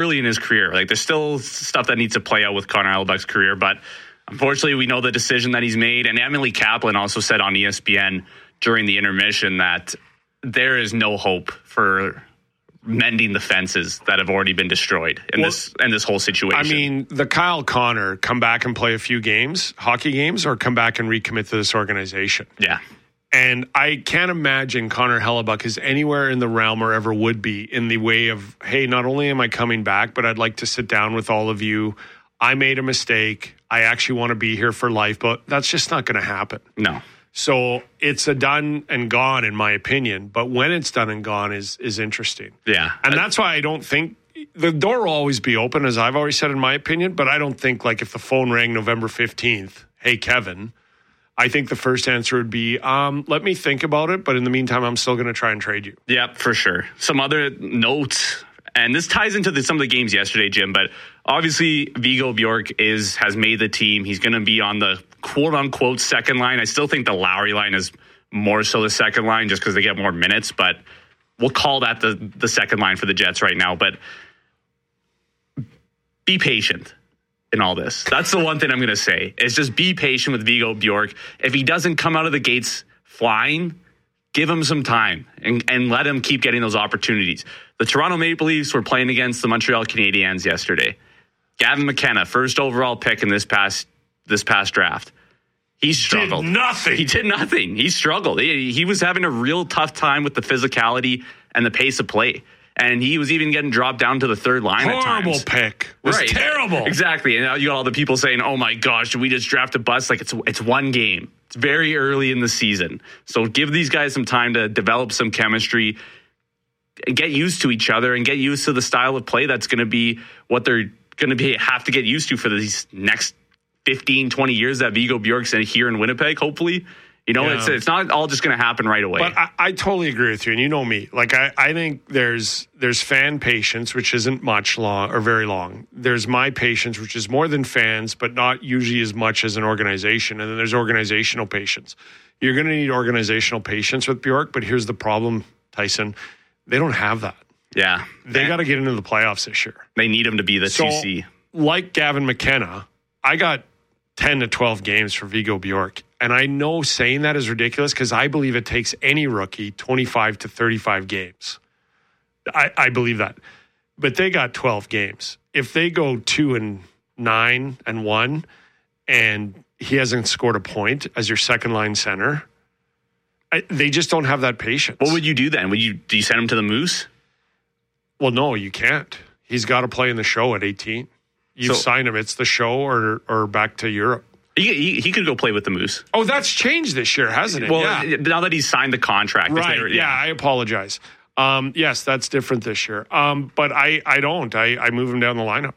early in his career. Like, there's still stuff that needs to play out with Connor Hellebuyck's career, but unfortunately, we know the decision that he's made. And Emily Kaplan also said on ESPN during the intermission that there is no hope for mending the fences that have already been destroyed in this whole situation. I mean, the Kyle Connor come back and play a few games, hockey games, or come back and recommit to this organization. Yeah. And I can't imagine Connor Hellebuyck is anywhere in the realm or ever would be in the way of, hey, not only am I coming back, but I'd like to sit down with all of you. I made a mistake. I actually want to be here for life, but that's just not going to happen. No. So it's a done and gone, in my opinion. But when it's done and gone is interesting. Yeah. And that's why I don't think the door will always be open, as I've always said in my opinion. But I don't think, like, if the phone rang November 15th, hey, Kevin, I think the first answer would be, let me think about it. But in the meantime, I'm still going to try and trade you. Yeah, for sure. Some other notes, and this ties into some of the games yesterday, Jim, but obviously Viggo Bjork has made the team. He's going to be on the quote-unquote second line. I still think the Lowry line is more so the second line just because they get more minutes, but we'll call that the second line for the Jets right now. But be patient in all this. That's the one thing I'm going to say, is just be patient with Viggo Bjork. If he doesn't come out of the gates flying, give him some time and let him keep getting those opportunities. The Toronto Maple Leafs were playing against the Montreal Canadiens yesterday. Gavin McKenna, first overall pick in this past draft. He struggled. He did nothing. He struggled. He was having a real tough time with the physicality and the pace of play. And he was even getting dropped down to the third line at times. Horrible pick. Was right. Terrible. Exactly. And now you got all the people saying, oh my gosh, did we just draft a bust? Like, it's one game. It's very early in the season. So give these guys some time to develop some chemistry, get used to each other, and get used to the style of play that's going to be what they're going to have to get used to for these next 15, 20 years that Viggo Bjork's here in Winnipeg, hopefully. You know, yeah. It's not all just going to happen right away. But I totally agree with you, and you know me. Like, I think there's fan patience, which isn't much long or very long. There's my patience, which is more than fans, but not usually as much as an organization. And then there's organizational patience. You're going to need organizational patience with Bjork, but here's the problem, Tyson. They don't have that. Yeah. They got to get into the playoffs this year. They need him to be the 2C. Like Gavin McKenna, I got 10 to 12 games for Viggo Bjork. And I know saying that is ridiculous because I believe it takes any rookie 25 to 35 games. I believe that. But they got 12 games. If they go 2-9-1 and he hasn't scored a point as your second line center, they just don't have that patience. What would you do then? Do you send him to the Moose? Well, no, you can't. He's got to play in the show at 18. You sign him. It's the show or back to Europe. He could go play with the Moose. Oh, that's changed this year, hasn't it? Well, yeah. Now that he's signed the contract. Right, yeah, I apologize. Yes, that's different this year. But I don't. I move him down the lineup.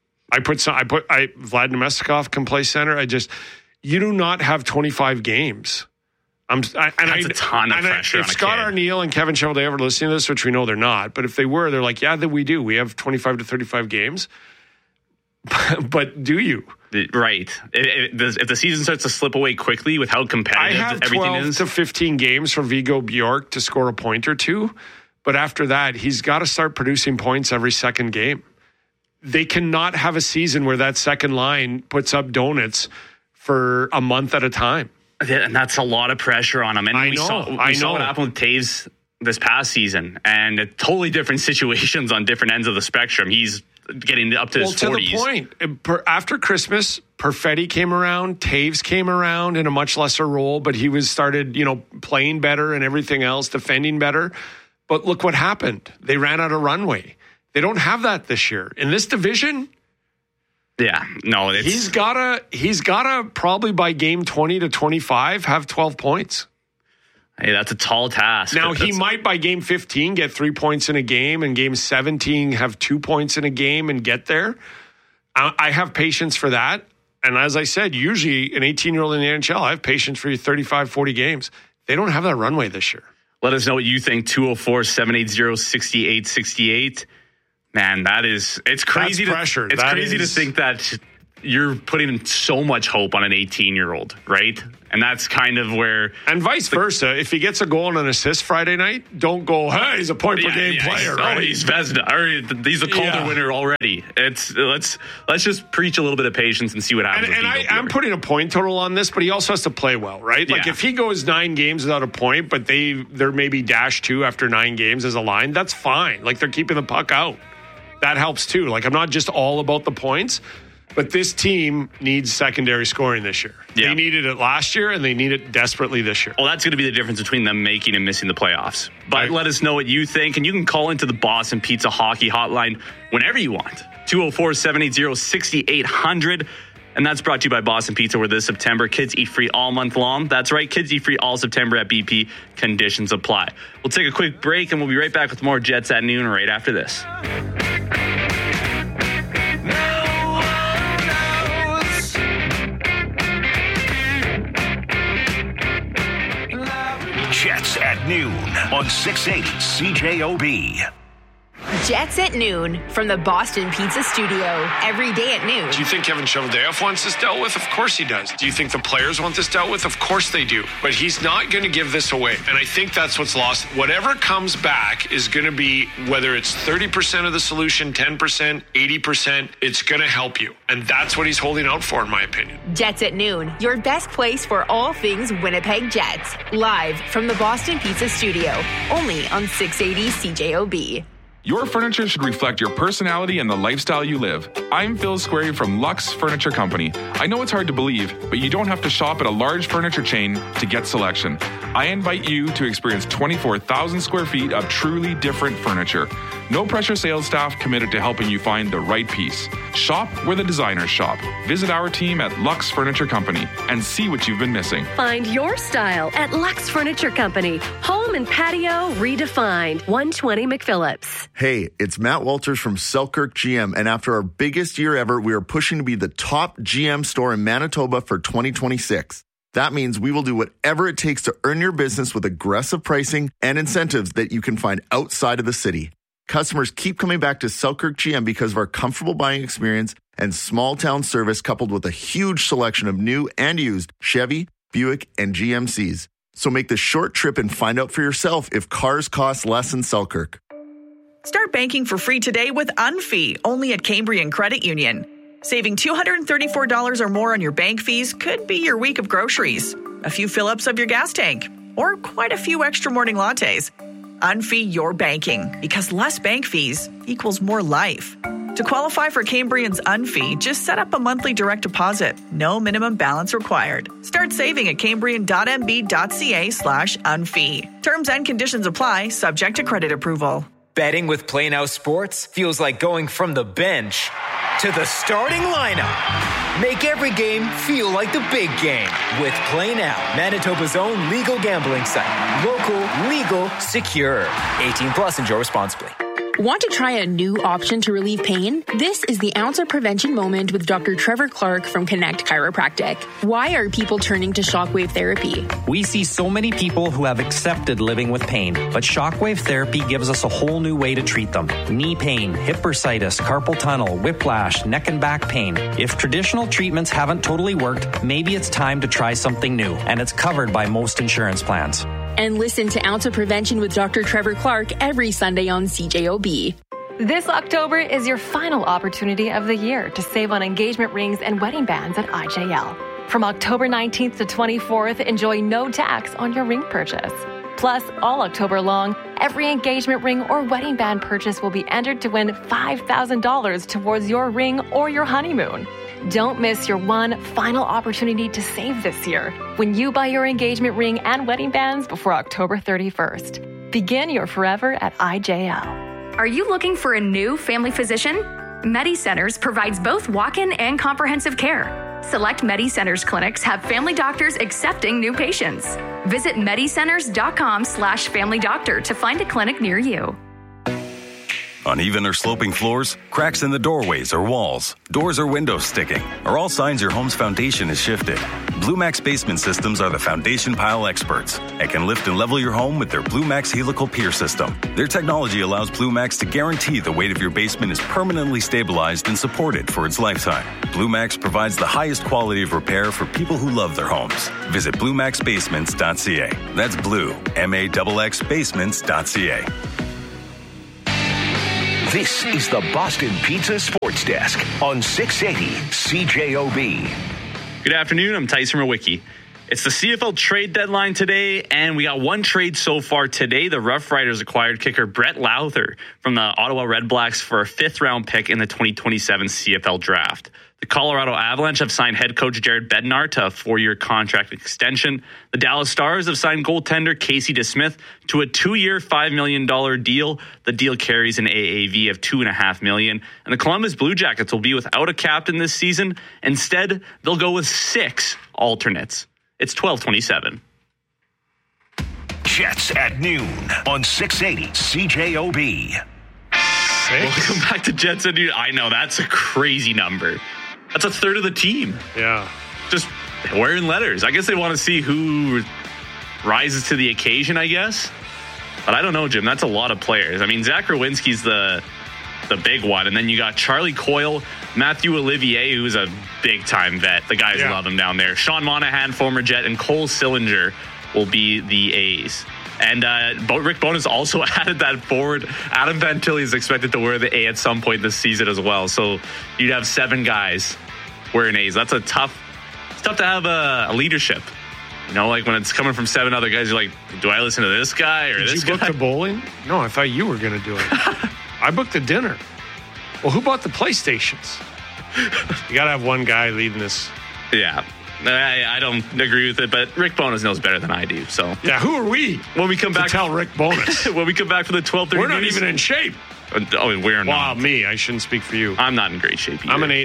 Vlad Nemestikov can play center. You do not have 25 games. That's a ton of pressure on a kid. If Scott Arniel and Kevin Cheveldae ever listening to this, which we know they're not, but if they were, they're like, yeah, that we do. We have 25 to 35 games. But do you? Right. If the season starts to slip away quickly with how competitive everything is. I have 12 to 15 games for Viggo Bjork to score a point or two. But after that, he's got to start producing points every second game. They cannot have a season where that second line puts up donuts for a month at a time. And that's a lot of pressure on him. And we saw what happened with Taves this past season. And totally different situations on different ends of the spectrum. He's getting up to his 40s. To the point, after Christmas, Perfetti came around, Taves came around in a much lesser role, but he started playing better and everything else, defending better. But look what happened. They ran out of runway. They don't have that this year. In this division, yeah, no, he's gotta probably by game 20 to 25 have 12 points. Hey, that's a tall task. Now, he might by game 15 get 3 points in a game, and game 17 have 2 points in a game and get there. I have patience for that. And as I said, usually an 18-year-old in the NHL, I have patience for you 35, 40 games. They don't have that runway this year. Let us know what you think. 204-780-6868. Man, it's crazy. That's pressure. It's crazy to think that you're putting so much hope on an 18-year-old, right? And that's kind of where... And vice versa. If he gets a goal and an assist Friday night, don't go, hey, he's a point-per-game player, right? He's Vezina. Or he's a Calder winner already. Let's just preach a little bit of patience and see what happens. And I'm putting a point total on this, but he also has to play well, right? Like, if he goes 9 games without a point, but they're maybe -2 after 9 games as a line, that's fine. Like, they're keeping the puck out. That helps, too. Like, I'm not just all about the points. But this team needs secondary scoring this year. Yeah. They needed it last year, and they need it desperately this year. Well, that's going to be the difference between them making and missing the playoffs. But let us know what you think, and you can call into the Boston Pizza Hockey Hotline whenever you want. 204-780-6800. And that's brought to you by Boston Pizza, where this September, kids eat free all month long. That's right, kids eat free all September at BP. Conditions apply. We'll take a quick break, and we'll be right back with more Jets at noon right after this. Jets at noon on 680 CJOB. Jets at noon from the Boston Pizza Studio. Every day at noon. Do you think Kevin Cheveldayoff wants this dealt with? Of course he does. Do you think the players want this dealt with? Of course they do. But he's not going to give this away. And I think that's what's lost. Whatever comes back is going to be, whether it's 30% of the solution, 10%, 80%, it's going to help you. And that's what he's holding out for, in my opinion. Jets at noon, your best place for all things Winnipeg Jets. Live from the Boston Pizza Studio. Only on 680 CJOB. Your furniture should reflect your personality and the lifestyle you live. I'm Phil Squarey from Lux Furniture Company. I know it's hard to believe, but you don't have to shop at a large furniture chain to get selection. I invite you to experience 24,000 square feet of truly different furniture. No pressure sales staff committed to helping you find the right piece. Shop where the designers shop. Visit our team at Lux Furniture Company and see what you've been missing. Find your style at Lux Furniture Company. Home and patio redefined. 120 McPhillips. Hey, it's Matt Walters from Selkirk GM, and after our biggest year ever, we are pushing to be the top GM store in Manitoba for 2026. That means we will do whatever it takes to earn your business with aggressive pricing and incentives that you can find outside of the city. Customers keep coming back to Selkirk GM because of our comfortable buying experience and small town service, coupled with a huge selection of new and used Chevy, Buick, and GMCs. So make the short trip and find out for yourself if cars cost less in Selkirk. Start banking for free today with Unfee, only at Cambrian Credit Union. Saving $234 or more on your bank fees could be your week of groceries, a few fill-ups of your gas tank, or quite a few extra morning lattes. Unfee your banking, because less bank fees equals more life. To qualify for Cambrian's Unfee, just set up a monthly direct deposit. No minimum balance required. Start saving at cambrian.mb.ca/unfee. Terms and conditions apply, subject to credit approval. Betting with Play Now Sports feels like going from the bench to the starting lineup. Make every game feel like the big game with Play Now, Manitoba's own legal gambling site. Local, legal, secure. 18 plus, enjoy responsibly. Want to try a new option to relieve pain? This is the Ounce of Prevention Moment with Dr. Trevor Clark from Connect Chiropractic. Why are people turning to shockwave therapy? We see so many people who have accepted living with pain, but shockwave therapy gives us a whole new way to treat them. Knee pain, hip bursitis, carpal tunnel, whiplash, neck and back pain. If traditional treatments haven't totally worked, maybe it's time to try something new, and it's covered by most insurance plans. And listen to Ounce of Prevention with Dr. Trevor Clark every Sunday on CJOB. This October is your final opportunity of the year to save on engagement rings and wedding bands at IJL. From October 19th to 24th, enjoy no tax on your ring purchase. Plus, all October long, every engagement ring or wedding band purchase will be entered to win $5,000 towards your ring or your honeymoon. Don't miss your one final opportunity to save this year when you buy your engagement ring and wedding bands before October 31st. Begin your forever at IJL. Are you looking for a new family physician? MediCenters provides both walk-in and comprehensive care. Select MediCenters clinics have family doctors accepting new patients. Visit medicenters.com/family doctor to find a clinic near you. Uneven or sloping floors, cracks in the doorways or walls, doors or windows sticking are all signs your home's foundation is shifted. Blue Max Basement Systems are the foundation pile experts and can lift and level your home with their Blue Max Helical Pier system. Their technology allows Blue Max to guarantee the weight of your basement is permanently stabilized and supported for its lifetime. Blue Max provides the highest quality of repair for people who love their homes. Visit BlueMaxBasements.ca. That's Blue, MAXX Basements.ca. This is the Boston Pizza Sports Desk on 680 CJOB. Good afternoon. I'm Tyson Rowicki. It's the CFL trade deadline today, and we got one trade so far today. The Rough Riders acquired kicker Brett Lauther from the Ottawa Redblacks for a 5th-round pick in the 2027 CFL draft. The Colorado Avalanche have signed head coach Jared Bednar to a 4-year contract extension. The Dallas Stars have signed goaltender Casey DeSmith to a 2-year, $5 million deal. The deal carries an AAV of $2.5 million. And the Columbus Blue Jackets will be without a captain this season. Instead, they'll go with 6 alternates. It's 12:27. Jets at noon on 680 CJOB. Welcome back to Jets at noon. I know, that's a crazy number. That's a third of the team. Yeah. Just wearing letters. I guess they want to see who rises to the occasion, I guess. But I don't know, Jim. That's a lot of players. I mean, Zach Rowinski's the big one. And then you got Charlie Coyle, Matthew Olivier, who's a big-time vet. The guys love him down there. Sean Monahan, former Jet, and Cole Sillinger will be the A's. And Rick Bowness also added that forward. Adam Fantilli is expected to wear the A at some point this season as well. So you'd have 7 guys wearing A's. That's it's tough to have a leadership. You know, like when it's coming from 7 other guys, you're like, do I listen to this guy or this guy? Did you book the bowling? No, I thought you were going to do it. I booked the dinner. Well, who bought the PlayStations? You got to have one guy leading this. Yeah. I don't agree with it, but Rick Bowness knows better than I do. So yeah, who are we? When we come back, tell Rick Bowness. When we come back for the 12:30, we're not even in shape. Oh, we're not. Wow, me. I shouldn't speak for you. I'm not in great shape either. I'm an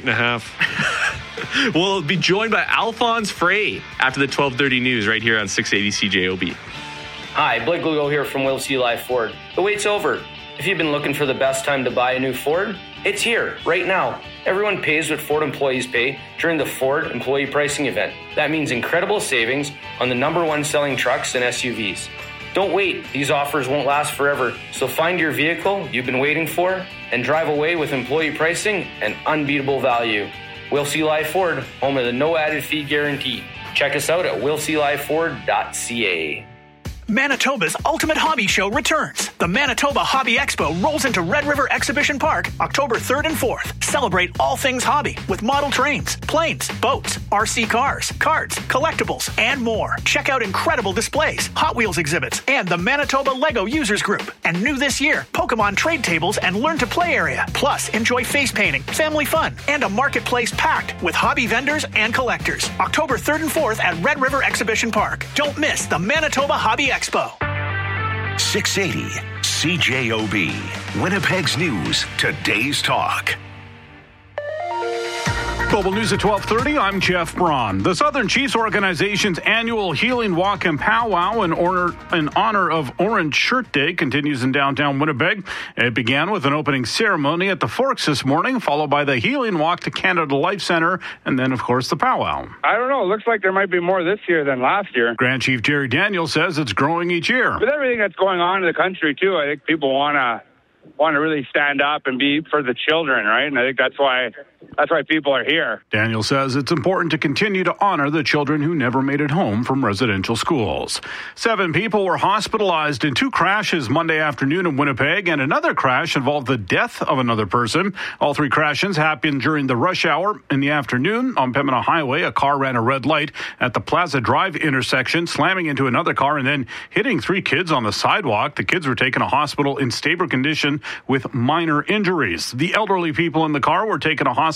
8.5. We'll be joined by Alphonse Frey after the 12:30 news right here on 680 CJOB. Hi, Blake Lugo here from Will C. Live Ford. The wait's over. If you've been looking for the best time to buy a new Ford, it's here, right now. Everyone pays what Ford employees pay during the Ford Employee Pricing Event. That means incredible savings on the #1 selling trucks and SUVs. Don't wait. These offers won't last forever. So find your vehicle you've been waiting for and drive away with employee pricing and unbeatable value. Will C. Live Ford, home of the no added fee guarantee. Check us out at willcliveford.ca. Manitoba's Ultimate Hobby Show returns. The Manitoba Hobby Expo rolls into Red River Exhibition Park October 3rd and 4th. Celebrate all things hobby with model trains, planes, boats, RC cars, cards, collectibles, and more. Check out incredible displays, Hot Wheels exhibits, and the Manitoba Lego Users Group. And new this year, Pokemon trade tables and learn to play area. Plus, enjoy face painting, family fun, and a marketplace packed with hobby vendors and collectors. October 3rd and 4th at Red River Exhibition Park. Don't miss the Manitoba Hobby Expo. 680 CJOB. Winnipeg's News. Today's Talk. Global News at 12:30. I'm Jeff Braun. The Southern Chiefs organization's annual Healing Walk and Powwow in honor of Orange Shirt Day continues in downtown Winnipeg. It began with an opening ceremony at the Forks this morning, followed by the Healing Walk to Canada Life Center, and then, of course, the powwow. I don't know. It looks like there might be more this year than last year. Grand Chief Jerry Daniels says it's growing each year. With everything that's going on in the country, too, I think people want to really stand up and be for the children, right? And I think that's why people are here. Daniel says it's important to continue to honor the children who never made it home from residential schools. 7 people were hospitalized in 2 crashes Monday afternoon in Winnipeg, and another crash involved the death of another person. All 3 crashes happened during the rush hour in the afternoon on Pembina Highway. A car ran a red light at the Plaza Drive intersection, slamming into another car and then hitting 3 kids on the sidewalk. The kids were taken to hospital in stable condition with minor injuries. The elderly people in the car were taken to hospital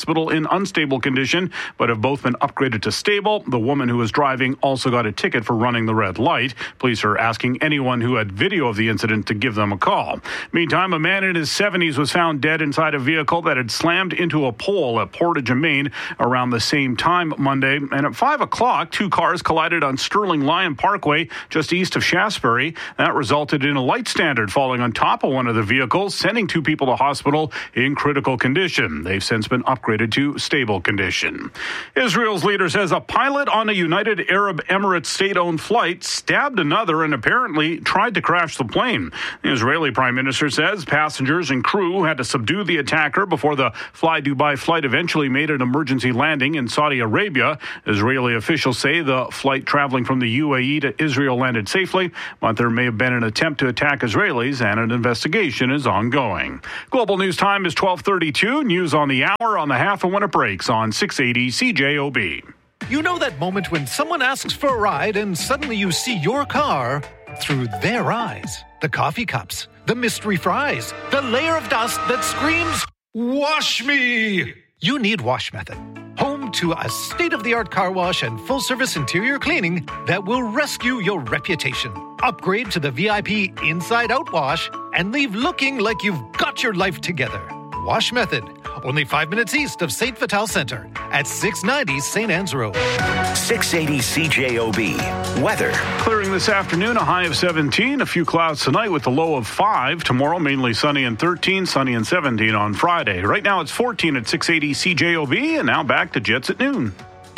hospital in unstable condition, but have both been upgraded to stable. The woman who was driving also got a ticket for running the red light. Police are asking anyone who had video of the incident to give them a call. Meantime, a man in his 70s was found dead inside a vehicle that had slammed into a pole at Portage and Main around the same time Monday. And at 5 o'clock, 2 cars collided on Sterling Lyon Parkway just east of Shaftesbury. That resulted in a light standard falling on top of one of the vehicles, sending 2 people to hospital in critical condition. They've since been upgraded to stable condition. Israel's leader says a pilot on a United Arab Emirates state-owned flight stabbed another and apparently tried to crash the plane. The Israeli Prime Minister says passengers and crew had to subdue the attacker before the Fly Dubai flight eventually made an emergency landing in Saudi Arabia. Israeli officials say the flight traveling from the UAE to Israel landed safely, but there may have been an attempt to attack Israelis, and an investigation is ongoing. Global News Time is 12:32. News on the hour on the half and when it breaks on 680 CJOB. You know that moment when someone asks for a ride and suddenly you see your car through their eyes? The coffee cups, the mystery fries, the layer of dust that screams, "Wash me!" You need Wash Method. Home to a state-of-the-art car wash and full-service interior cleaning that will rescue your reputation. Upgrade to the VIP Inside-Out Wash and leave looking like you've got your life together. Wash Method. Only 5 minutes east of St. Vital Center at 690 St. Anne's Road. 680 CJOB. Weather. Clearing this afternoon, a high of 17. A few clouds tonight with a low of 5. Tomorrow, mainly sunny and 13. Sunny and 17 on Friday. Right now, it's 14 at 680 CJOB. And now back to Jets at noon.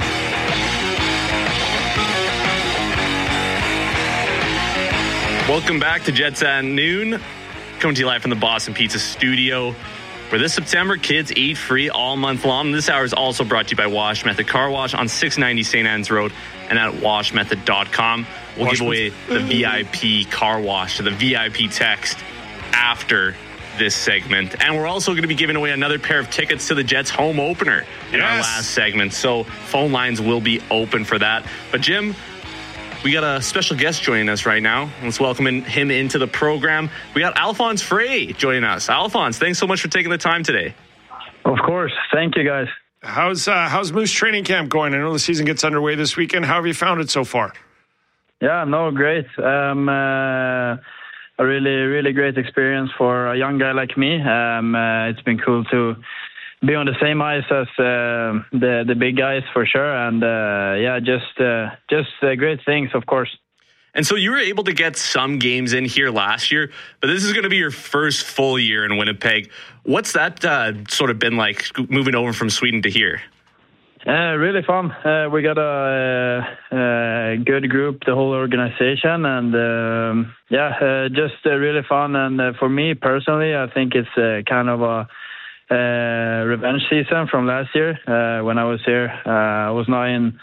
Welcome back to Jets at noon. Coming to you live from the Boston Pizza Studio. For this September, kids eat free all month long. This hour is also brought to you by Wash Method Car Wash on 690 St. Anne's Road and at washmethod.com. We'll give away the VIP car wash to the VIP text after this segment. And we're also going to be giving away another pair of tickets to the Jets home opener in our last segment. So phone lines will be open for that. But Jim, we got a special guest joining us right now. Let's welcome him into the program. We got Alphonse Frey joining us. Alphonse, thanks so much for taking the time today. Of course. Thank you, guys. How's Moose training camp going? I know the season gets underway this weekend. How have you found it so far? Yeah, no, great. A really, really great experience for a young guy like me. It's been cool to be on the same ice as the big guys for sure, and just great things, of course. And so you were able to get some games in here last year, but this is going to be your first full year in Winnipeg. What's that sort of been like moving over from Sweden to here? Really fun. We got a good group, the whole organization, and just really fun. And for me personally, I think it's kind of a revenge season from last year when I was here. I was not in.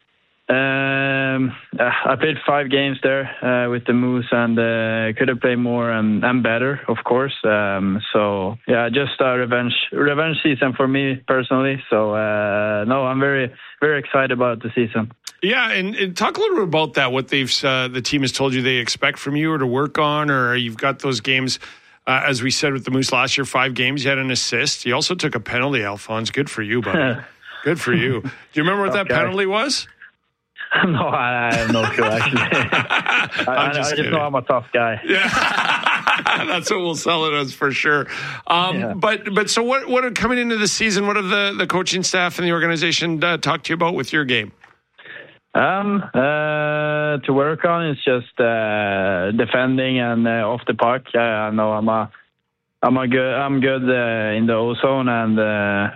I played 5 games there with the Moose, and could have played more and better, of course. So yeah, just a revenge season for me personally. So no, I'm very, very excited about the season. Yeah, and talk a little bit about that. What the team has told you they expect from you or to work on, or you've got those games. As we said with the Moose last year, 5 games, you had an assist. You also took a penalty, Alphonse. Good for you, buddy. Good for you. Do you remember what that penalty was? No, I have no clue, actually. I just know I'm a tough guy. Yeah, that's what we'll sell it as for sure. But so what are coming into the season? What have the coaching staff and the organization talked to you about with your game? To work on is just defending and off the puck. I know I'm good in the O-zone, and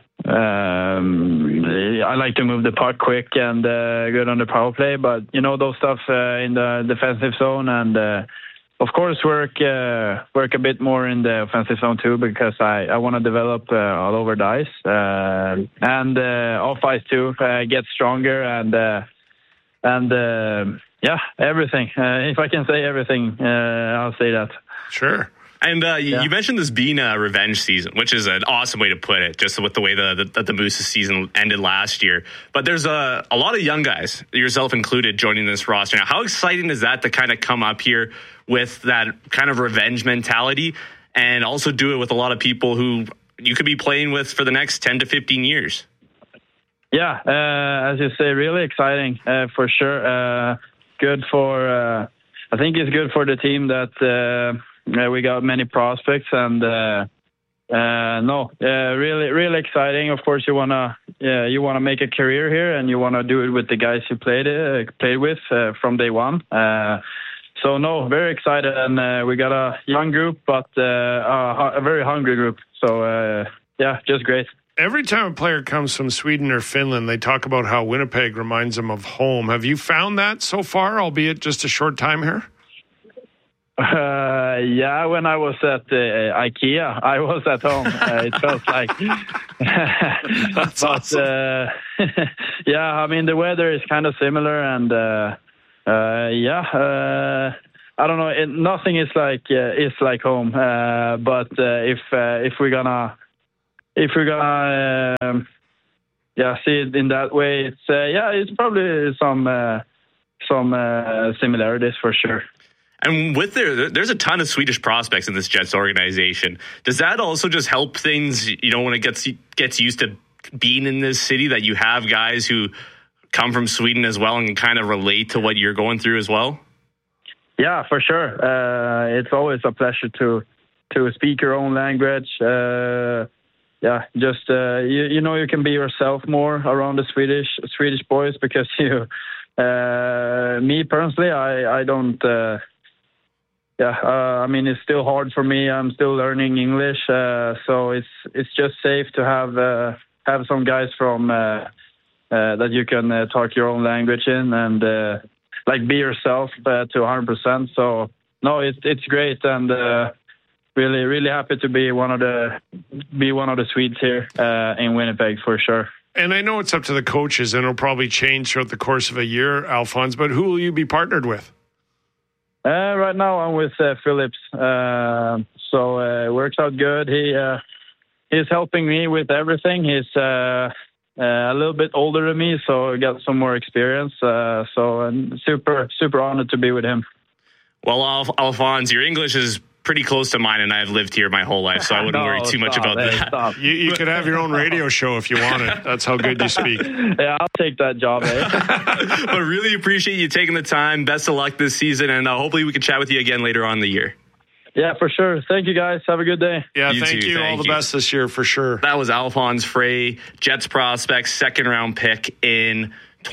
I like to move the puck quick and good on the power play. But those stuff in the defensive zone, and of course work a bit more in the offensive zone too, because I want to develop all over the ice and off ice too. Get stronger and everything. If I can say everything, I'll say that. Sure. And you mentioned this being a revenge season, which is an awesome way to put it, just with the way the Moose's season ended last year. But there's a lot of young guys, yourself included, joining this roster now. How exciting is that to kind of come up here with that kind of revenge mentality, and also do it with a lot of people who you could be playing with for the next 10 to 15 years. Yeah, as you say, really exciting for sure. Good for, I think it's good for the team that we got many prospects and really exciting. Of course, you wanna make a career here, and you wanna do it with the guys you played with from day one. Very excited, and we got a young group, but a very hungry group. So just great. Every time a player comes from Sweden or Finland, they talk about how Winnipeg reminds them of home. Have you found that so far, albeit just a short time here? When I was at IKEA, I was at home. It felt like. That's awesome. I mean, the weather is kind of similar, and I don't know. Nothing is like home. But if we're gonna see it in that way, it's probably some similarities for sure. And with there's a ton of Swedish prospects in this Jets organization. Does that also just help things, when it gets used to being in this city, that you have guys who come from Sweden as well and can kind of relate to what you're going through as well? Yeah, for sure. It's always a pleasure to speak your own language. You can be yourself more around the Swedish boys, because me personally, I don't. I mean, it's still hard for me. I'm still learning English, so it's just safe to have some guys from that you can talk your own language in and be yourself to 100%. So no, it's great, and really really happy to be one of the Swedes here in Winnipeg for sure. And I know it's up to the coaches, and it'll probably change throughout the course of a year, Alphonse. But who will you be partnered with? Right now I'm with Phillips, so it works out good. He's helping me with everything. He's a little bit older than me, so I got some more experience. So I'm super honored to be with him. Well, Alphonse, your English is pretty close to mine, and I've lived here my whole life, so I wouldn't worry too much about that. You could have your own radio show if you wanted. That's how good you speak. Yeah, I'll take that job, But really appreciate you taking the time. Best of luck this season, and hopefully we can chat with you again later on in the year. Yeah, for sure. Thank you, guys. Have a good day. Yeah, thank you. All the best this year, for sure. That was Alphonse Frey, Jets prospect, second-round pick in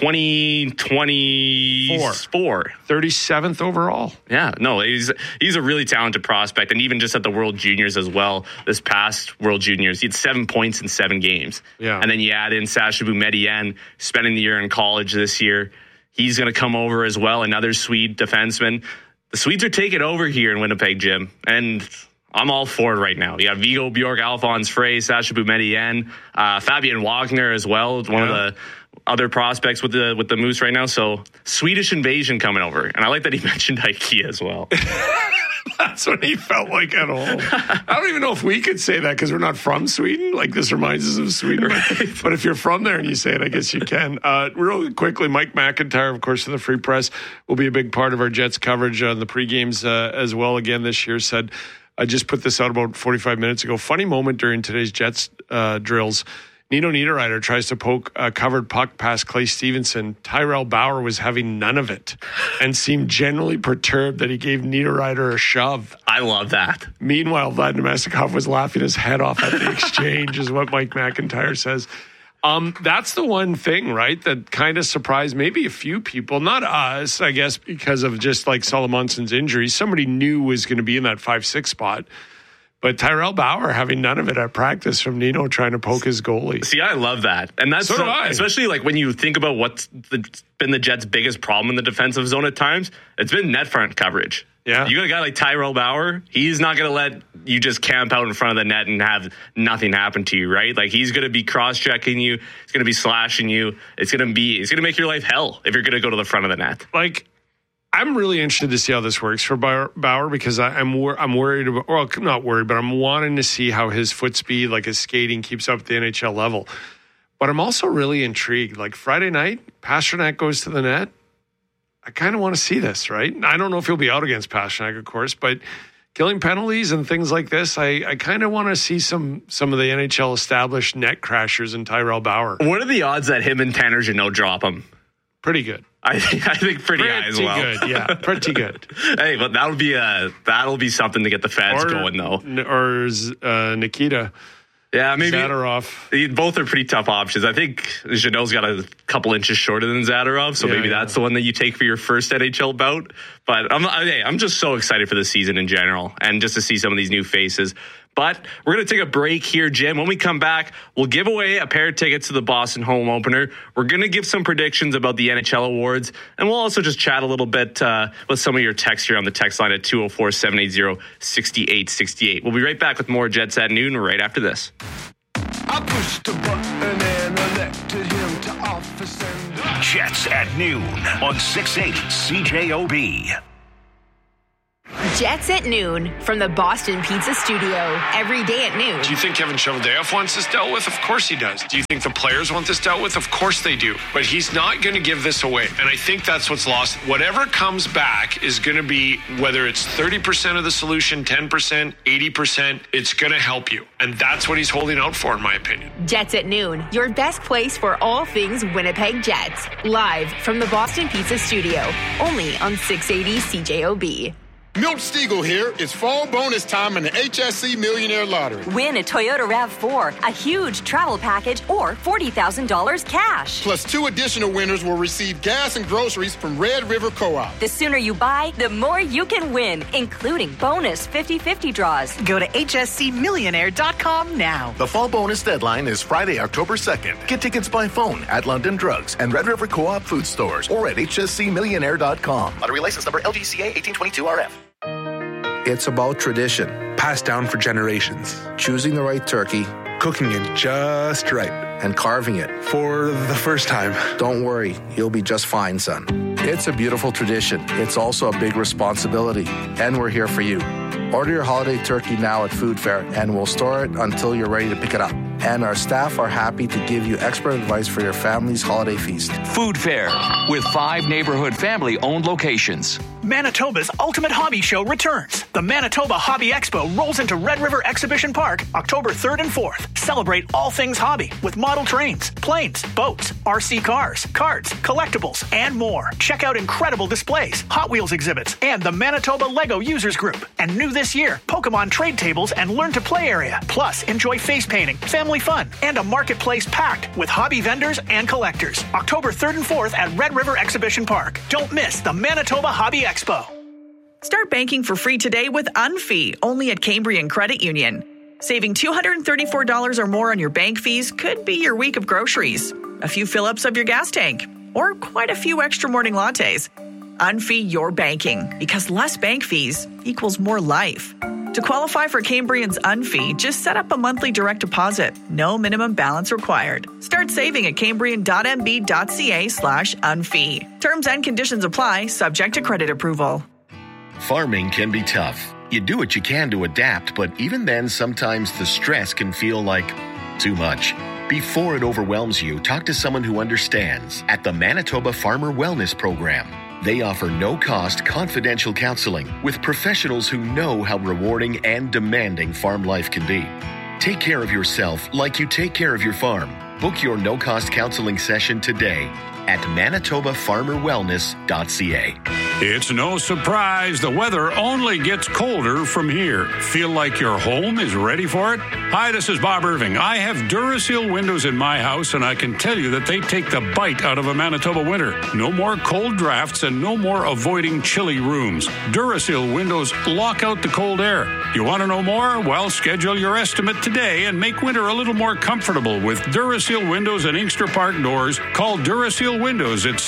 2024. 37th overall. Yeah, no, he's a really talented prospect, and even just at the World Juniors as well, this past World Juniors, he had 7 points in 7 games. Yeah. And then you add in Sacha Boumedienne, spending the year in college this year. He's going to come over as well, another Swede defenseman. The Swedes are taking over here in Winnipeg, Jim, and I'm all for it right now. You have Viggo Bjork, Alphonse Frey, Sacha Boumedienne, Fabian Wagner as well, one of the other prospects with the Moose right now. So Swedish invasion coming over. And I like that he mentioned IKEA as well. That's what he felt like at home. I don't even know if we could say that because we're not from Sweden. Like, this reminds us of Sweden. Right. But if you're from there and you say it, I guess you can. Real quickly, Mike McIntyre, of course, of the Free Press, will be a big part of our Jets coverage on the pre-games as well again this year. Said, I just put this out about 45 minutes ago. Funny moment during today's Jets drills. Nino Niederreiter tries to poke a covered puck past Clay Stevenson. Tyrell Bauer was having none of it and seemed generally perturbed that he gave Niederreiter a shove. I love that. Meanwhile, Vlad Nemestikov was laughing his head off at the exchange, is what Mike McIntyre says. That's the one thing, right, that kind of surprised maybe a few people, not us, I guess, because of just like Solomonsson's injury. Somebody knew was going to be in that 5-6 spot. But Tyrell Bauer having none of it at practice from Nino trying to poke his goalie. See, I love that. And that's so do I. Especially like when you think about what's been the Jets' biggest problem in the defensive zone at times, it's been net front coverage. Yeah. You got a guy like Tyrell Bauer, he's not going to let you just camp out in front of the net and have nothing happen to you, right? Like, he's going to be cross-checking you, he's going to be slashing you. It's going to make your life hell if you're going to go to the front of the net. Like, I'm really interested to see how this works for Bauer because I'm worried about, well, I'm not worried, but I'm wanting to see how his foot speed, like his skating, keeps up at the NHL level. But I'm also really intrigued. Like, Friday night, Pastrnak goes to the net. I kind of want to see this, right? I don't know if he'll be out against Pastrnak, of course, but killing penalties and things like this, I kind of want to see some of the NHL established net crashers in Tyrell Bauer. What are the odds that him and Tanner Jeannot drop him? Pretty good. I think pretty high as well. Pretty good, yeah. Pretty good. Hey, but that'll be something to get the fans going, though. Or Nikita. Yeah, maybe Zadorov. Both are pretty tough options. I think Jeannot's got a couple inches shorter than Zadorov, so maybe that's the one that you take for your first NHL bout. But I'm just so excited for the season in general and just to see some of these new faces. But we're going to take a break here, Jim. When we come back, we'll give away a pair of tickets to the Boston home opener. We're going to give some predictions about the NHL awards, and we'll also just chat a little bit with some of your texts here on the text line at 204-780-6868. We'll be right back with more Jets at noon right after this. I pushed the button and elected him to office. Jets at noon on 680 CJOB. Jets at noon from the Boston Pizza Studio. Every day at noon. Do you think Kevin Cheveldayoff wants this dealt with? Of course he does. Do you think the players want this dealt with? Of course they do. But he's not going to give this away. And I think that's what's lost. Whatever comes back is going to be, whether it's 30% of the solution, 10%, 80%, it's going to help you. And that's what he's holding out for, in my opinion. Jets at noon, your best place for all things Winnipeg Jets. Live from the Boston Pizza Studio. Only on 680 CJOB. Milt Stiegel here. It's fall bonus time in the HSC Millionaire Lottery. Win a Toyota RAV4, a huge travel package, or $40,000 cash. Plus 2 additional winners will receive gas and groceries from Red River Co-op. The sooner you buy, the more you can win, including bonus 50-50 draws. Go to hscmillionaire.com now. The fall bonus deadline is Friday, October 2nd. Get tickets by phone at London Drugs and Red River Co-op food stores or at hscmillionaire.com. Lottery license number LGCA 1822RF. It's about tradition, passed down for generations. Choosing the right turkey, cooking it just right, and carving it for the first time. Don't worry, you'll be just fine, son. It's a beautiful tradition. It's also a big responsibility, and we're here for you. Order your holiday turkey now at Food Fair, and we'll store it until you're ready to pick it up. And our staff are happy to give you expert advice for your family's holiday feast. Food Fair, with 5 neighborhood family-owned locations. Manitoba's Ultimate Hobby Show returns. The Manitoba Hobby Expo rolls into Red River Exhibition Park October 3rd and 4th. Celebrate all things hobby with model trains, planes, boats, RC cars, cards, collectibles, and more. Check out incredible displays, Hot Wheels exhibits, and the Manitoba Lego Users Group. And new this year, Pokemon trade tables and learn to play area. Plus, enjoy face painting, family fun, and a marketplace packed with hobby vendors and collectors. October 3rd and 4th at Red River Exhibition Park. Don't miss the Manitoba Hobby Expo. Start banking for free today with Unfee, only at Cambrian Credit Union. Saving $234 or more on your bank fees could be your week of groceries, a few fill-ups of your gas tank, or quite a few extra morning lattes. Unfee your banking, because less bank fees equals more life. To qualify for Cambrian's Unfee, just set up a monthly direct deposit. No minimum balance required. Start saving at cambrian.mb.ca/unfee. Terms and conditions apply, subject to credit approval. Farming can be tough. You do what you can to adapt, but even then, sometimes the stress can feel like too much. Before it overwhelms you, talk to someone who understands at the Manitoba Farmer Wellness Program. They offer no-cost, confidential counseling with professionals who know how rewarding and demanding farm life can be. Take care of yourself like you take care of your farm. Book your no-cost counseling session today at manitobafarmerwellness.ca. It's no surprise the weather only gets colder from here. Feel like your home is ready for it? Hi, this is Bob Irving. I have Duraseal windows in my house, and I can tell you that they take the bite out of a Manitoba winter. No more cold drafts and no more avoiding chilly rooms. Duraseal windows lock out the cold air. You want to know more? Well, schedule your estimate today and make winter a little more comfortable with Duraseal windows and Inkster Park doors. Call Duraseal Windows at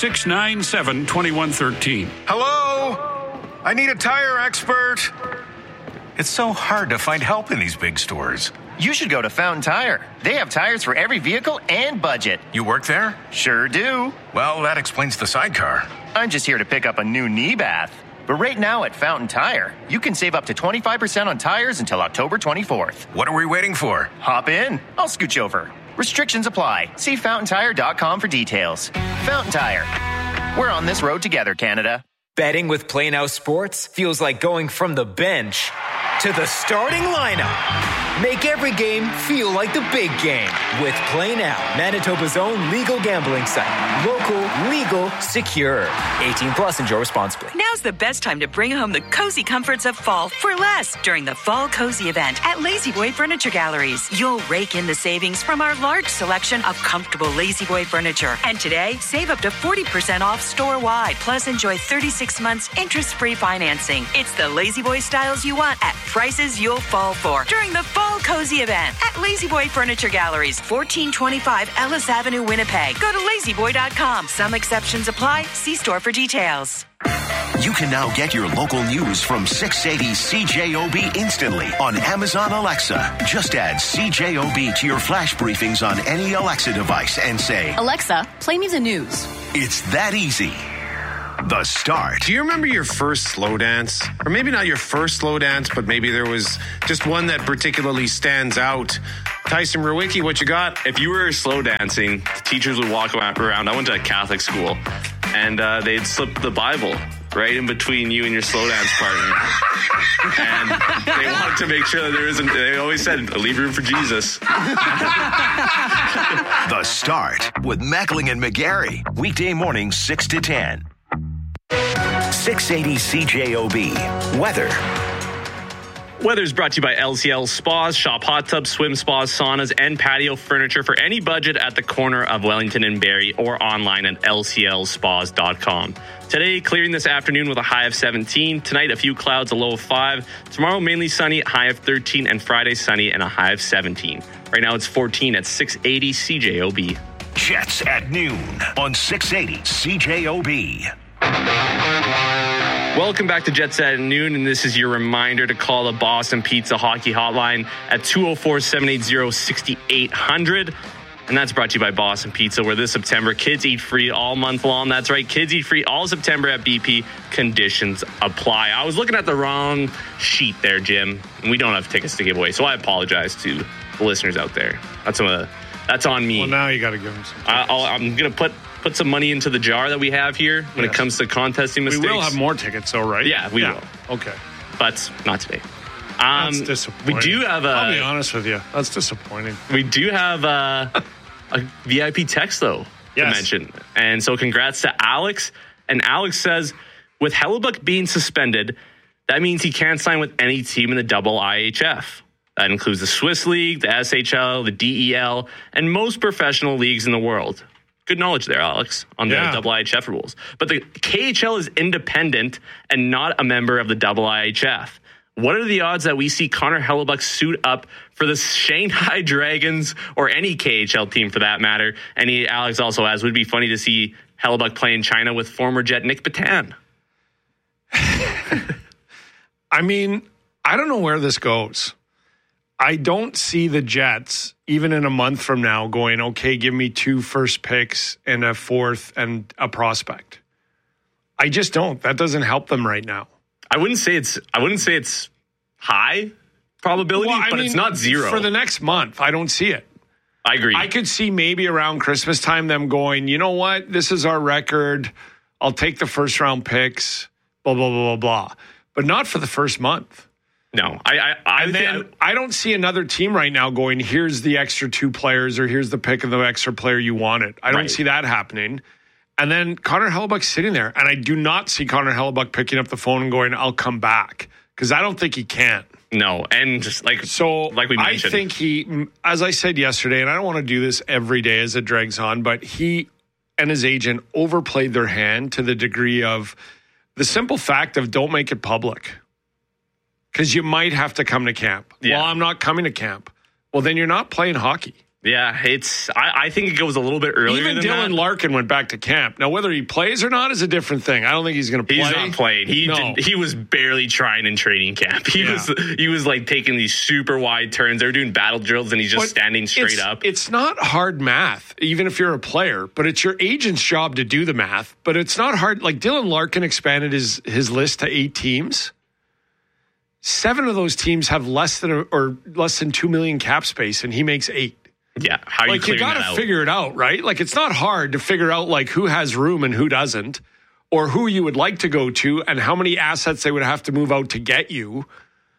697-2113. Hello? I need a tire expert. It's so hard to find help in these big stores. You should go to Fountain Tire. They have tires for every vehicle and budget. You work there? Sure do. Well, that explains the sidecar. I'm just here to pick up a new knee bath. But right now at Fountain Tire, you can save up to 25% on tires until October 24th. What are we waiting for? Hop in. I'll scooch over. Restrictions apply. See fountaintire.com for details. Fountain Tire. We're on this road together, Canada. Betting with Play Now Sports feels like going from the bench to the starting lineup. Make every game feel like the big game with Play Now, Manitoba's own legal gambling site. Local, legal, secure. 18 plus, enjoy responsibly. Now's the best time to bring home the cozy comforts of fall for less during the Fall Cozy event at Lazy Boy Furniture Galleries. You'll rake in the savings from our large selection of comfortable Lazy Boy furniture. And today, save up to 40% off store-wide. Plus, enjoy 36 months interest-free financing. It's the Lazy Boy styles you want at prices you'll fall for during the Fall Cozy event at Lazy Boy Furniture Galleries, 1425 Ellis Avenue, Winnipeg. Go to lazyboy.com. Some exceptions apply. See store for details. You can now get your local news from 680 CJOB instantly on Amazon Alexa. Just add CJOB to your flash briefings on any Alexa device and say, Alexa, play me the news. It's that easy. The Start. Do you remember your first slow dance? Or maybe not your first slow dance, but maybe there was just one that particularly stands out. Tyson Rowicki, what you got? If you were slow dancing, the teachers would walk around. I went to a Catholic school, and they'd slip the Bible right in between you and your slow dance partner. And they wanted to make sure that there isn't, they always said, leave room for Jesus. The Start with Mackling and McGarry. Weekday mornings 6 to 10. 680 CJOB. Weather. Weather is brought to you by LCL Spas. Shop hot tubs, swim spas, saunas, and patio furniture for any budget at the corner of Wellington and Barrie or online at lclspas.com. Today, clearing this afternoon with a high of 17. Tonight, a few clouds, a low of 5. Tomorrow, mainly sunny, high of 13. And Friday, sunny and a high of 17. Right now, it's 14 at 680 CJOB. Jets at noon on 680 CJOB. Welcome back to Jets at Noon, and this is your reminder to call the Boston Pizza Hockey Hotline at 204-780-6800. And that's brought to you by Boston Pizza, where this September, kids eat free all month long. That's right, kids eat free all September at BP. Conditions apply. I was looking at the wrong sheet there, Jim, and we don't have tickets to give away, so I apologize to the listeners out there. That's on me. Well, now you got to give them some tickets. I'm going to put some money into the jar that we have here when it comes to contesting mistakes. We will have more tickets, though, right? Yeah, we will. Okay. But not today. That's disappointing. We do have I'll be honest with you. That's disappointing. We do have a VIP text, though, to mention. And so congrats to Alex. And Alex says, with Hellebuyck being suspended, that means he can't sign with any team in the IIHF. That includes the Swiss League, the SHL, the DEL, and most professional leagues in the world. Good knowledge there, Alex, on the IIHF rules. But the KHL is independent and not a member of the IIHF. What are the odds that we see Connor Hellebuyck suit up for the Shanghai Dragons or any KHL team for that matter? And Alex also adds, would be funny to see Hellebuyck play in China with former Jet Nick Patan. I mean, I don't know where this goes. I don't see the Jets, even in a month from now, going, okay, give me 2 first picks and a 4th and a prospect. I just don't. That doesn't help them right now. I wouldn't say it's high probability, but it's not zero. For the next month, I don't see it. I agree. I could see maybe around Christmas time them going, you know what? This is our record. I'll take the first round picks, blah, blah, blah, blah, blah. But not for the first month. No, I don't see another team right now going, here's the extra 2 players or here's the pick of the extra player you wanted. I don't see that happening. And then Connor Hellebuyck's sitting there. And I do not see Connor Hellebuyck picking up the phone and going, I'll come back. Because I don't think he can. No, and just like we mentioned. I think he, as I said yesterday, and I don't want to do this every day as it drags on, but he and his agent overplayed their hand to the degree of the simple fact of don't make it public. Because you might have to come to camp. Yeah. Well, I'm not coming to camp. Well, then you're not playing hockey. Yeah, I think it goes a little bit earlier Even than Dylan that. Larkin went back to camp. Now, whether he plays or not is a different thing. I don't think he's going to play. He's not playing. He was barely trying in training camp. He was like taking these super wide turns. They were doing battle drills, and he's just standing straight up. It's not hard math, even if you're a player, but it's your agent's job to do the math. But it's not hard. Like Dylan Larkin expanded his list to 8 teams. 7 of those teams have less than 2 million cap space, and he makes 8. Yeah, how are you got to figure it out, right? Like it's not hard to figure out like who has room and who doesn't, or who you would like to go to, and how many assets they would have to move out to get you.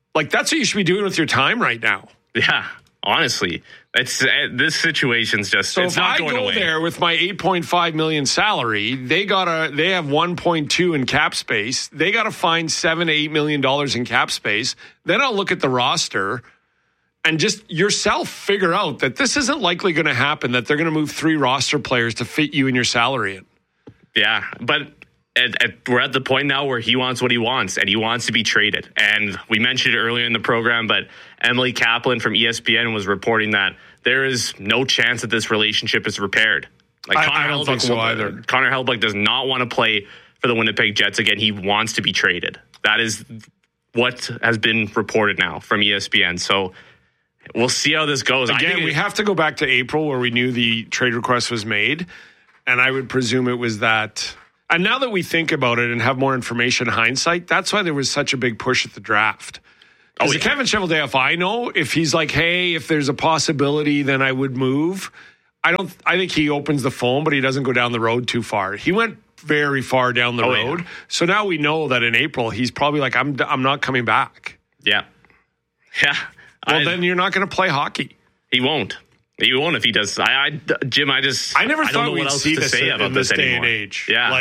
Like, that's what you should be doing with your time right now. Yeah, honestly. This situation's just, so it's not going away. So if I go there with my $8.5 million salary, they have 1.2 in cap space. They got to find $7 to $8 million in cap space. Then I'll look at the roster and just yourself figure out that this isn't likely going to happen, that they're going to move 3 roster players to fit you and your salary in. Yeah, but we're at the point now where he wants what he wants, and he wants to be traded. And we mentioned it earlier in the program, but Emily Kaplan from ESPN was reporting that there is no chance that this relationship is repaired. I don't think so either. Connor Hellebuyck does not want to play for the Winnipeg Jets again. He wants to be traded. That is what has been reported now from ESPN. So we'll see how this goes. Again, we have to go back to April where we knew the trade request was made, and I would presume it was that. And now that we think about it and have more information in hindsight, that's why there was such a big push at the draft. Because Kevin Cheveldayoff, if I know, if he's like, hey, if there's a possibility, then I would move. I think he opens the phone, but he doesn't go down the road too far. He went very far down the road. Yeah. So now we know that in April, he's probably like, I'm not coming back. Yeah. Yeah. Well, then you're not going to play hockey. He won't. He won't if he does. Jim, I never thought we'd see this in this day and age. Yeah.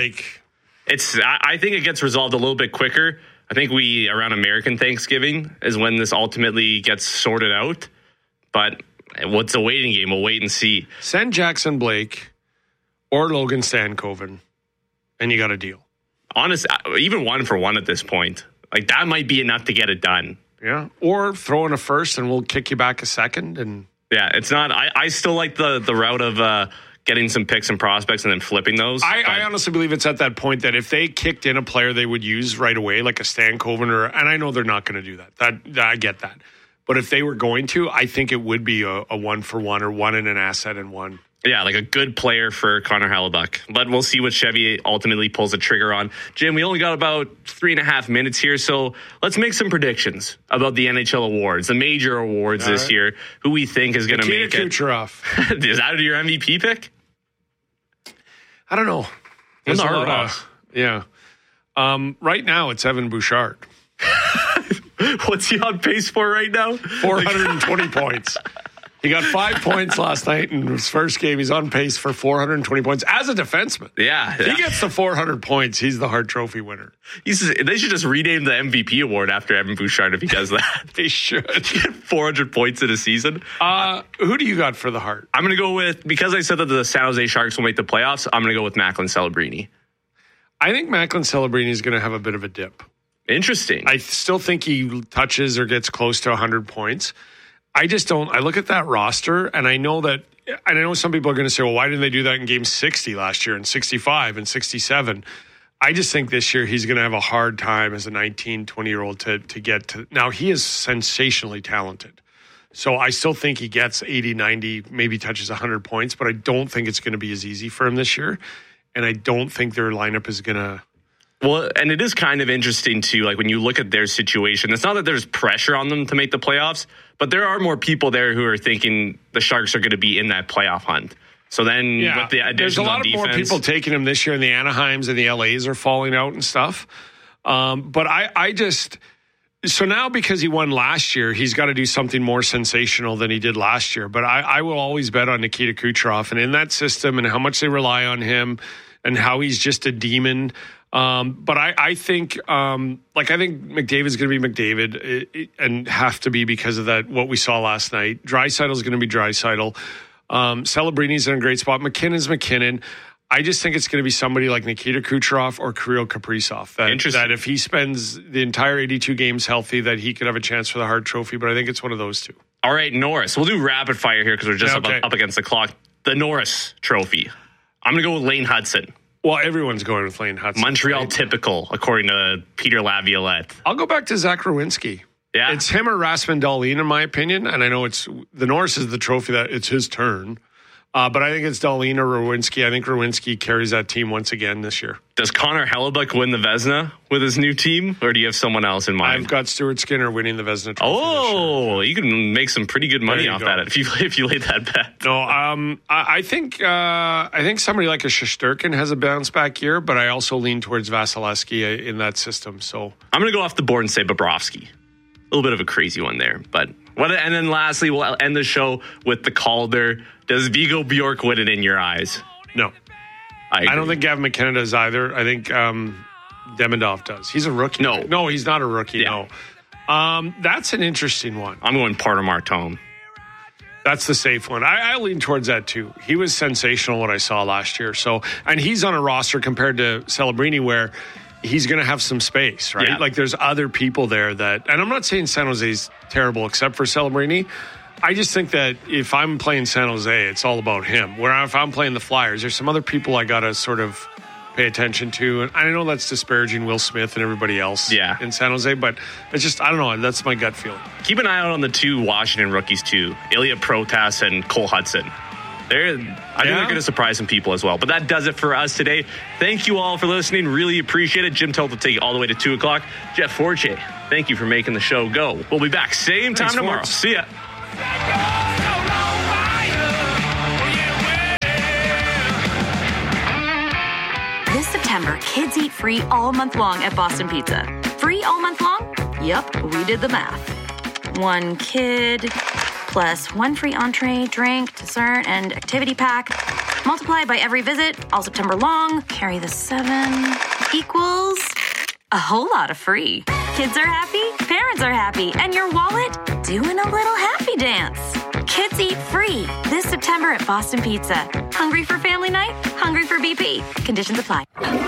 I think it gets resolved a little bit quicker. I think around American Thanksgiving is when this ultimately gets sorted out. But what's a waiting game? We'll wait and see. Send Jackson Blake or Logan Stankoven, and you got a deal. Honest, even 1-for-1 at this point. Like, that might be enough to get it done. Yeah. Or throw in a first, and we'll kick you back a second, and... Yeah, it's not. I still like the route of getting some picks and prospects and then flipping those. I honestly believe it's at that point that if they kicked in a player they would use right away, like a Stankoven, and I know they're not going to do that. I get that. But if they were going to, I think it would be a 1-for-1 or one in an asset and one. Yeah, like a good player for Connor Hellebuyck. But we'll see what Chevy ultimately pulls the trigger on. Jim, we only got about 3.5 minutes here, so let's make some predictions about the NHL awards, the major awards this year, who we think is going to make it. Kucherov. Is that your MVP pick? I don't know. There's a lot yeah. Right now, it's Evan Bouchard. What's he on pace for right now? 420 points. He got 5 points last night in his first game. He's on pace for 420 points as a defenseman. Yeah. If he gets to 400 points, he's the Hart Trophy winner. They should just rename the MVP award after Evan Bouchard if he does that. They should. Get 400 points in a season. Who do you got for the Hart? I'm going to go with, because I said that the San Jose Sharks will make the playoffs, I'm going to go with Macklin Celebrini. I think Macklin Celebrini is going to have a bit of a dip. Interesting. I still think he touches or gets close to 100 points. I just don't. I look at that roster, and I know some people are going to say, well, why didn't they do that in game 60 last year and 65 and 67? I just think this year he's going to have a hard time as a 19, 20-year-old to get to. Now, he is sensationally talented. So I still think he gets 80, 90, maybe touches 100 points, but I don't think it's going to be as easy for him this year. And I don't think their lineup is going to. Well, and it is kind of interesting, too, like when you look at their situation, it's not that there's pressure on them to make the playoffs, but there are more people there who are thinking the Sharks are going to be in that playoff hunt. So then with the additions there's a lot of more people taking him this year, and the Anaheims and the LAs are falling out and stuff. But I just... So now because he won last year, he's got to do something more sensational than he did last year. But I will always bet on Nikita Kucherov, and in that system and how much they rely on him and how he's just a demon. But I think McDavid's going to be McDavid and have to be because of that, what we saw last night. Draisaitl's going to be Draisaitl. Celebrini's in a great spot. McKinnon's McKinnon. I just think it's going to be somebody like Nikita Kucherov or Kirill Kaprizov. That if he spends the entire 82 games healthy, that he could have a chance for the Hart Trophy. But I think it's one of those two. All right, Norris. We'll do rapid fire here because we're just up against the clock. The Norris Trophy. I'm going to go with Lane Hudson. Well, everyone's going with Lane Hudson. Montreal typical, according to Peter Laviolette. I'll go back to Zach Rowinski. Yeah. It's him or Rasmus Dahlin, in my opinion. And I know the Norris is the trophy that it's his turn. But I think it's Dahlin or Rowinski. I think Rowinski carries that team once again this year. Does Connor Hellebuyck win the Vezina with his new team? Or do you have someone else in mind? I've got Stuart Skinner winning the Vezina Trophy. Oh, you can make some pretty good money off that if you laid that bet. No, I think somebody like a Shesterkin has a bounce back year, but I also lean towards Vasilevsky in that system. So I'm going to go off the board and say Bobrovsky. little bit of a crazy one there. But and then lastly, we'll end the show with the Calder. Does Viggo Bjork win it in your eyes? No. I don't think Gavin McKenna does either. I think Demidov does. He's a rookie. No, he's not a rookie. Yeah. No. That's an interesting one. I'm going Part of Martone. That's the safe one. I lean towards that too. He was sensational what I saw last year. So, and he's on a roster compared to Celebrini where he's going to have some space, right? Yeah. Like there's other people there that, and I'm not saying San Jose's terrible except for Celebrini. I just think that if I'm playing San Jose, it's all about him. Where if I'm playing the Flyers, there's some other people I got to sort of pay attention to. And I know that's disparaging Will Smith and everybody else in San Jose, but it's just, I don't know. That's my gut feeling. Keep an eye out on the two Washington rookies too, Ilya Protas and Cole Hudson. I think they're going to surprise some people as well. But that does it for us today. Thank you all for listening. Really appreciate it. Jim Toth will take you all the way to 2 o'clock. Jeff Forche, thank you for making the show go. We'll be back same time tomorrow. See ya. This September, kids eat free all month long at Boston Pizza. Free all month long? Yep, we did the math. 1 kid plus 1 free entree, drink, dessert, and activity pack. Multiply by every visit, all September long. Carry the 7 equals a whole lot of free. Kids are happy, parents are happy, and your wallet doing a little happy dance. Kids eat free this September at Boston Pizza. Hungry for family night? Hungry for BP. Conditions apply.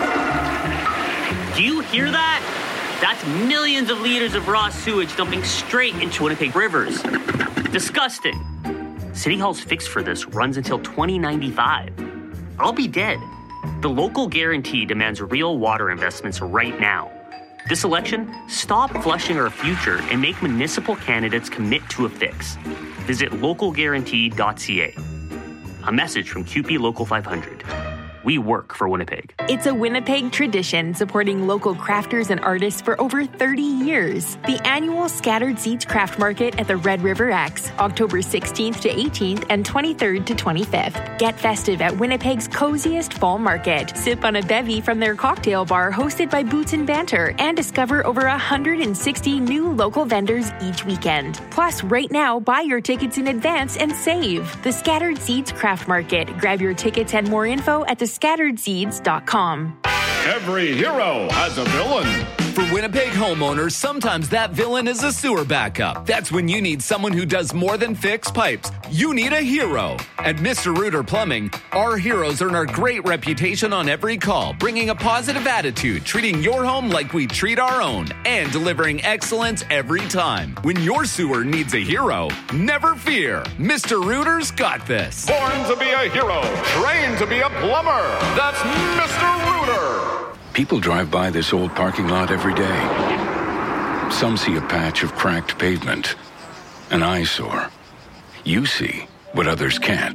Do you hear that? That's millions of liters of raw sewage dumping straight into Winnipeg rivers. Disgusting. City Hall's fix for this runs until 2095. I'll be dead. The local guarantee demands real water investments right now. This election, stop flushing our future and make municipal candidates commit to a fix. Visit localguarantee.ca. A message from QP Local 500. We work for Winnipeg. It's a Winnipeg tradition supporting local crafters and artists for over 30 years. The annual Scattered Seeds Craft Market at the Red River X, October 16th to 18th and 23rd to 25th. Get festive at Winnipeg's coziest fall market. Sip on a bevy from their cocktail bar hosted by Boots and Banter and discover over 160 new local vendors each weekend. Plus, right now, buy your tickets in advance and save. The Scattered Seeds Craft Market. Grab your tickets and more info at thescatteredseeds.com. Every hero has a villain. For Winnipeg homeowners, sometimes that villain is a sewer backup. That's when you need someone who does more than fix pipes. You need a hero. At Mr. Reuter Plumbing, our heroes earn a great reputation on every call, bringing a positive attitude, treating your home like we treat our own, and delivering excellence every time. When your sewer needs a hero, never fear. Mr. Reuter's got this. Born to be a hero, trained to be a plumber. That's Mr. Reuter. People drive by this old parking lot every day. Some see a patch of cracked pavement, an eyesore. You see what others can't.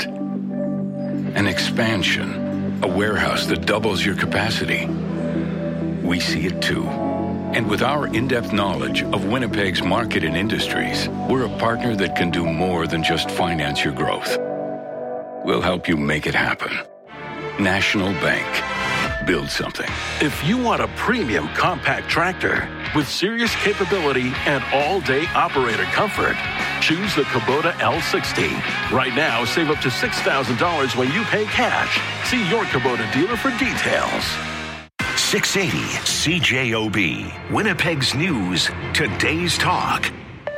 An expansion, a warehouse that doubles your capacity. We see it too. And with our in-depth knowledge of Winnipeg's market and industries, we're a partner that can do more than just finance your growth. We'll help you make it happen. National Bank. Build something. If you want a premium compact tractor with serious capability and all-day operator comfort, choose the Kubota L60. Right now, save up to $6,000 when you pay cash. See your Kubota dealer for details. 680 CJOB, Winnipeg's News, Today's Talk.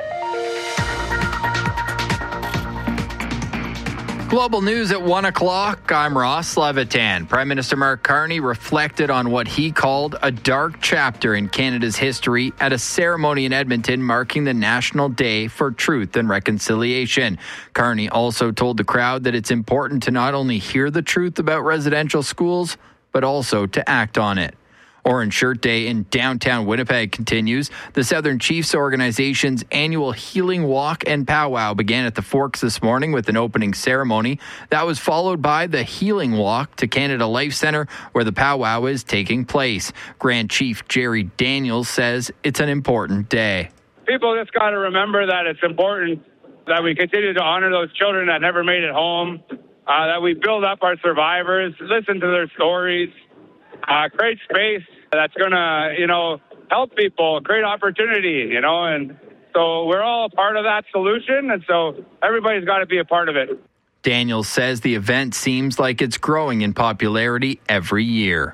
Global news at 1 o'clock. I'm Ross Levitan. Prime Minister Mark Carney reflected on what he called a dark chapter in Canada's history at a ceremony in Edmonton marking the National Day for Truth and Reconciliation. Carney also told the crowd that it's important to not only hear the truth about residential schools, but also to act on it. Orange Shirt Day in downtown Winnipeg continues. The Southern Chiefs Organization's annual Healing Walk and Powwow began at the Forks this morning with an opening ceremony. That was followed by the Healing Walk to Canada Life Centre, where the powwow is taking place. Grand Chief Jerry Daniels says it's an important day. People just got to remember that it's important that we continue to honor those children that never made it home, that we build up our survivors, listen to their stories, create space that's going to, help people, create opportunity, and so we're all a part of that solution, and so everybody's got to be a part of it. Daniels says the event seems like it's growing in popularity every year.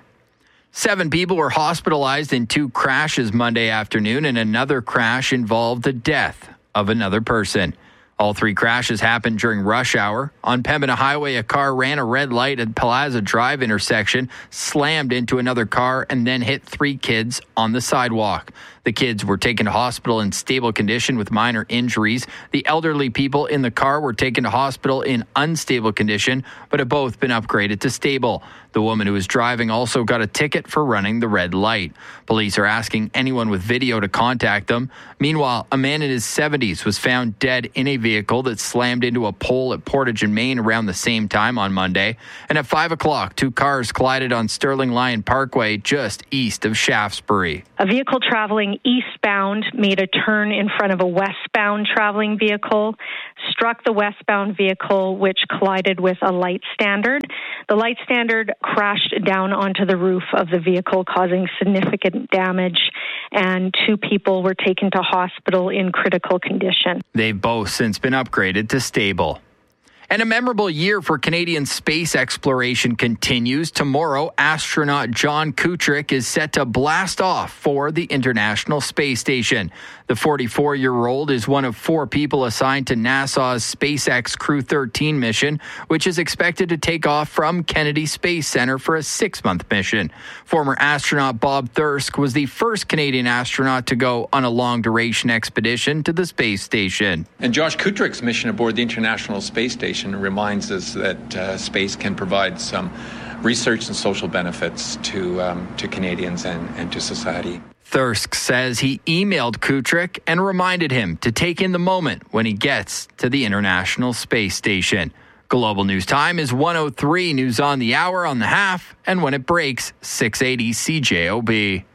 7 people were hospitalized in 2 crashes Monday afternoon, and another crash involved the death of another person. All 3 crashes happened during rush hour. On Pembina Highway, a car ran a red light at Plaza Drive intersection, slammed into another car, and then hit 3 kids on the sidewalk. The kids were taken to hospital in stable condition with minor injuries. The elderly people in the car were taken to hospital in unstable condition, but have both been upgraded to stable. The woman who was driving also got a ticket for running the red light. Police are asking anyone with video to contact them. Meanwhile, a man in his 70s was found dead in a vehicle that slammed into a pole at Portage and Main around the same time on Monday. And at 5 o'clock, 2 cars collided on Sterling Lyon Parkway just east of Shaftesbury. A vehicle traveling eastbound made a turn in front of a westbound traveling vehicle, struck the westbound vehicle, which collided with a light standard. The light standard crashed down onto the roof of the vehicle, causing significant damage, and 2 people were taken to hospital in critical condition. They've both since been upgraded to stable. And a memorable year for Canadian space exploration continues. Tomorrow, astronaut John Kutrick is set to blast off for the International Space Station. The 44-year-old is one of 4 people assigned to NASA's SpaceX Crew 13 mission, which is expected to take off from Kennedy Space Center for a 6-month mission. Former astronaut Bob Thirsk was the first Canadian astronaut to go on a long-duration expedition to the space station. And Josh Kutrick's mission aboard the International Space Station reminds us that space can provide some research and social benefits to Canadians and to society. Thirsk says he emailed Kutrick and reminded him to take in the moment when he gets to the International Space Station. Global News Time is 1:03. News on the hour, on the half, and when it breaks, 680 CJOB.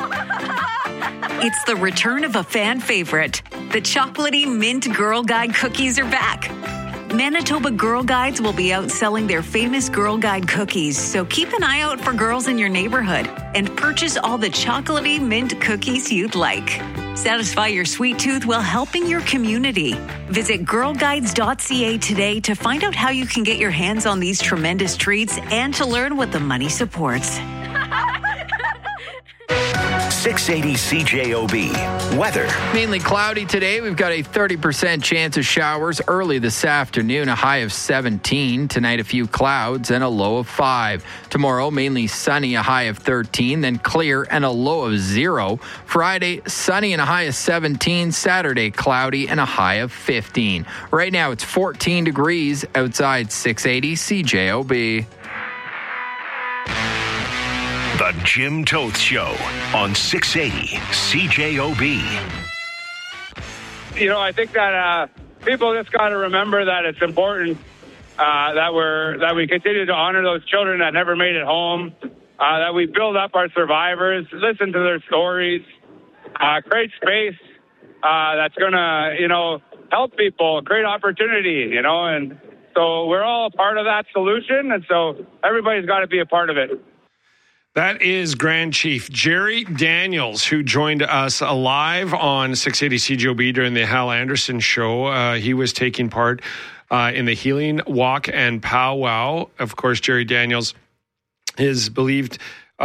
It's the return of a fan favorite. The chocolatey mint Girl Guide cookies are back. Manitoba Girl Guides will be out selling their famous Girl Guide cookies, so keep an eye out for girls in your neighborhood and purchase all the chocolatey mint cookies you'd like. Satisfy your sweet tooth while helping your community. Visit girlguides.ca today to find out how you can get your hands on these tremendous treats and to learn what the money supports. 680 CJOB. Weather. Mainly cloudy today. We've got a 30% chance of showers early this afternoon, a high of 17. Tonight, a few clouds and a low of 5. Tomorrow, mainly sunny, a high of 13, then clear and a low of 0. Friday, sunny and a high of 17. Saturday, cloudy and a high of 15. Right now, it's 14 degrees outside. 680 CJOB. The Jim Toth Show on 680 CJOB. You know, I think that people just got to remember that it's important that we continue to honor those children that never made it home, that we build up our survivors, listen to their stories, create space that's going to, help people, create opportunity, and so we're all a part of that solution, and so everybody's got to be a part of it. That is Grand Chief Jerry Daniels, who joined us live on 680 CJOB during the Hal Anderson show. He was taking part in the Healing Walk and Powwow. Of course, Jerry Daniels is believed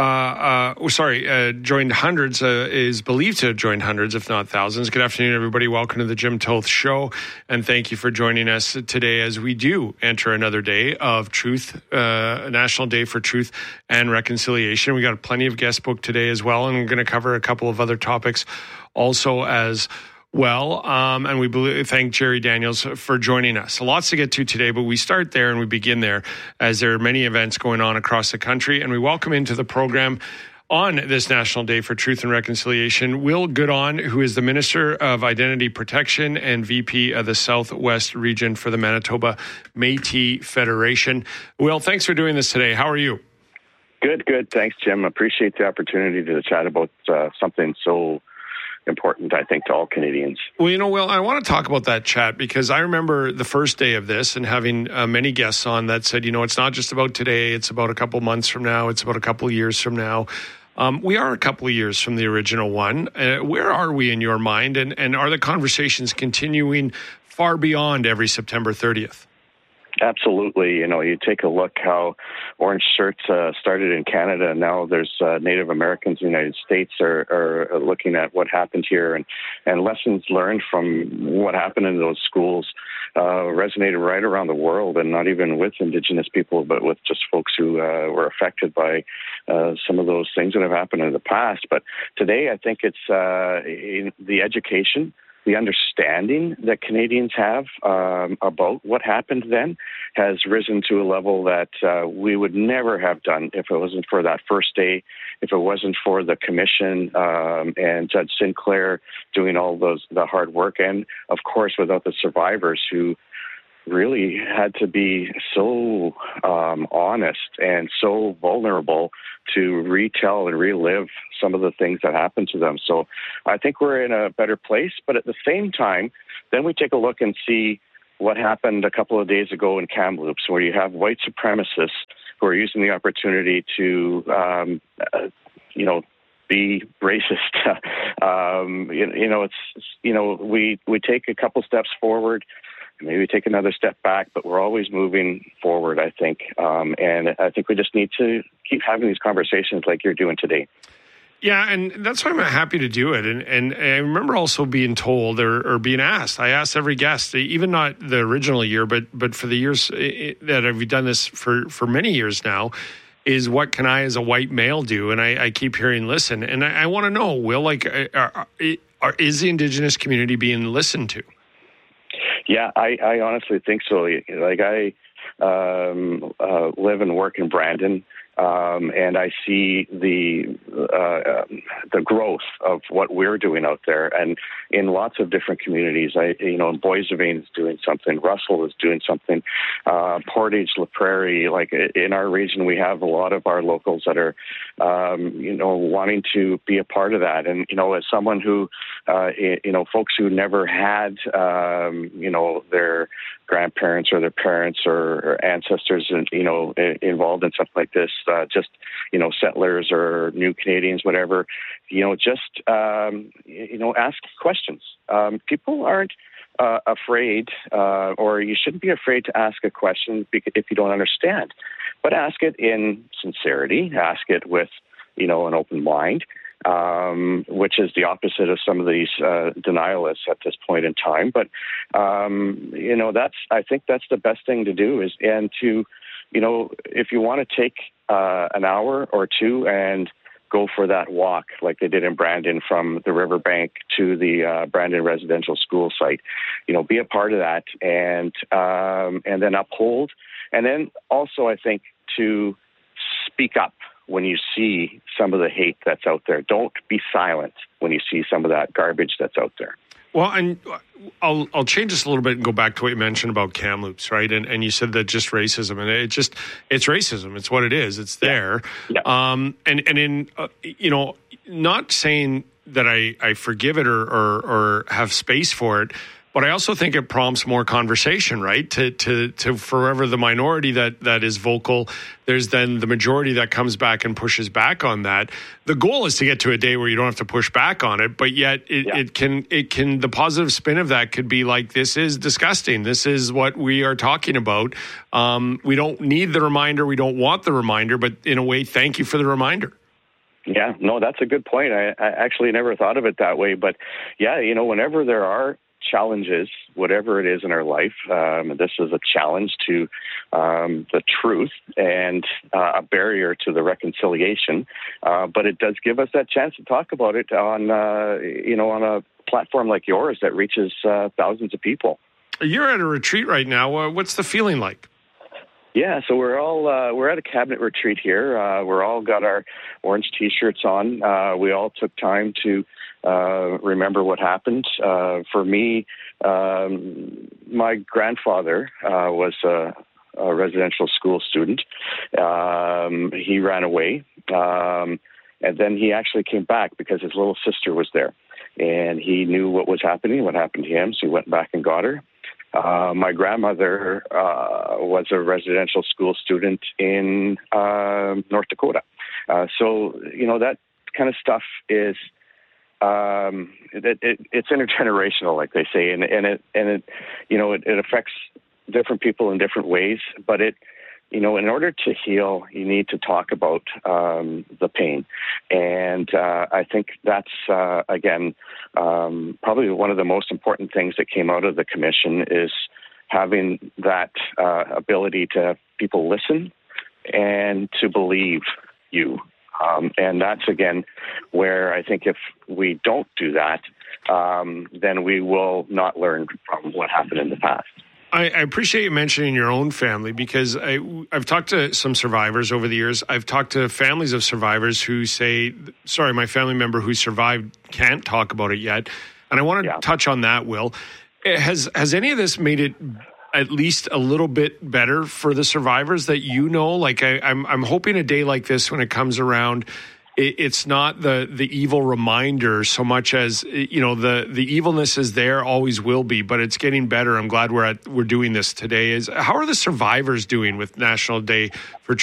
joined hundreds, is believed to have joined hundreds, if not thousands. Good afternoon, everybody. Welcome to the Jim Toth Show, and thank you for joining us today as we do enter another day of Truth, National Day for Truth and Reconciliation. We got plenty of guests booked today as well, and we're going to cover a couple of other topics also as well, and we thank Jerry Daniels for joining us. Lots to get to today, but we start there and we begin there as there are many events going on across the country, and we welcome into the program on this National Day for Truth and Reconciliation Will Goodon, who is the Minister of Identity Protection and VP of the Southwest Region for the Manitoba Métis Federation. Will, thanks for doing this today. How are you? Good. Thanks, Jim. Appreciate the opportunity to chat about something so important, I think, to all Canadians. Well, Will, I want to talk about that chat because I remember the first day of this and having many guests on that said, it's not just about today, it's about a couple months from now, it's about a couple years from now. We are a couple of years from the original one. Where are we in your mind? And are the conversations continuing far beyond every September 30th? Absolutely. You take a look how Orange Shirts started in Canada, and now there's Native Americans in the United States are looking at what happened here, and lessons learned from what happened in those schools resonated right around the world, and not even with Indigenous people, but with just folks who were affected by some of those things that have happened in the past. But today, I think it's the education, the understanding that Canadians have about what happened then has risen to a level that we would never have done if it wasn't for that first day, if it wasn't for the commission and Judge Sinclair doing all the hard work, and of course without the survivors who really had to be so honest and so vulnerable to retell and relive some of the things that happened to them. So I think we're in a better place. But at the same time, then we take a look and see what happened a couple of days ago in Kamloops, where you have white supremacists who are using the opportunity to, be racist. We take a couple steps forward, maybe take another step back, but we're always moving forward, I think. And I think we just need to keep having these conversations like you're doing today. Yeah, and that's why I'm happy to do it. And I remember also being told or being asked. I asked every guest, even not the original year, but for the years that I've done this for many years now, is what can I as a white male do? And I keep hearing listen. And I want to know, Will, is the Indigenous community being listened to? Yeah, I honestly think so. Like I live and work in Brandon, and I see the growth of what we're doing out there, and in lots of different communities. Boissevain is doing something, Russell is doing something, Portage, La Prairie. Like in our region, we have a lot of our locals that are, wanting to be a part of that. And as someone who, folks who never had, their grandparents or their parents or ancestors, involved in something like this, settlers or new Canadians, whatever, ask questions. People aren't afraid, or you shouldn't be afraid to ask a question if you don't understand, but ask it in sincerity, ask it with, an open mind. Which is the opposite of some of these denialists at this point in time. But, I think that's the best thing to do if you want to take an hour or two and go for that walk like they did in Brandon from the riverbank to the Brandon residential school site, be a part of that and then uphold. And then also, I think, to speak up when you see some of the hate that's out there. Don't be silent when you see some of that garbage that's out there. Well, and I'll change this a little bit and go back to what you mentioned about Kamloops, right? And you said that just racism, and it's racism. It's what it is. It's there. Yeah. Not saying that I forgive it or have space for it, but I also think it prompts more conversation, right? To forever the minority that is vocal, there's then the majority that comes back and pushes back on that. The goal is to get to a day where you don't have to push back on it, but yet it can the positive spin of that could be like, this is disgusting. This is what we are talking about. We don't need the reminder. We don't want the reminder, but in a way, thank you for the reminder. Yeah, no, that's a good point. I actually never thought of it that way, but yeah, whenever there are challenges, whatever it is in our life, this is a challenge to the truth and a barrier to the reconciliation, but it does give us that chance to talk about it on a platform like yours that reaches thousands of people. You're at a retreat right now. What's the feeling like? Yeah, so we're at a cabinet retreat here. We're all got our orange T-shirts on. We all took time to remember what happened. For me, my grandfather was a residential school student. He ran away, and then he actually came back because his little sister was there, and he knew what was happening, what happened to him, so he went back and got her. My grandmother was a residential school student in North Dakota. So, kind of stuff is it's intergenerational, like they say, and it affects different people in different ways. But in order to heal, you need to talk about the pain, and I think that's again probably one of the most important things that came out of the commission is having that ability to have people listen and to believe you. And that's, again, where I think if we don't do that, then we will not learn from what happened in the past. I appreciate you mentioning your own family, because I've talked to some survivors over the years. I've talked to families of survivors who say, sorry, my family member who survived can't talk about it yet. And I want to touch on that, Will. Has any of this made it at least a little bit better for the survivors that you know? Like I'm hoping a day like this, when it comes around, it's not the evil reminder so much as, the evilness is there, always will be, but it's getting better. I'm glad we're doing this today. How are the survivors doing with National Day for